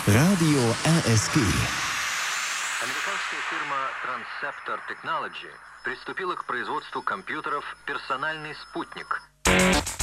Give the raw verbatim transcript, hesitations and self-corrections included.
Radio R S G. Американская фирма Transceptor Technology приступила к производству компьютеров «Персональный спутник».